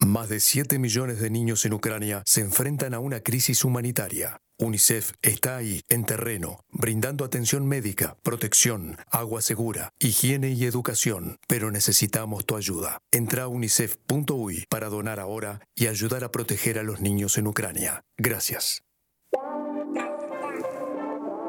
Más de 7 millones de niños en Ucrania se enfrentan a una crisis humanitaria. UNICEF está ahí, en terreno, brindando atención médica, protección, agua segura, higiene y educación. Pero necesitamos tu ayuda. Entra a unicef.uy para donar ahora y ayudar a proteger a los niños en Ucrania. Gracias.